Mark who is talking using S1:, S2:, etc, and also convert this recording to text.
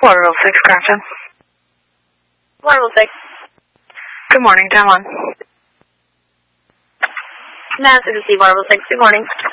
S1: Waterville 6, Grafton.
S2: Waterville 6.
S1: Good morning, down one.
S2: Mass Agency, Waterville 6, good morning.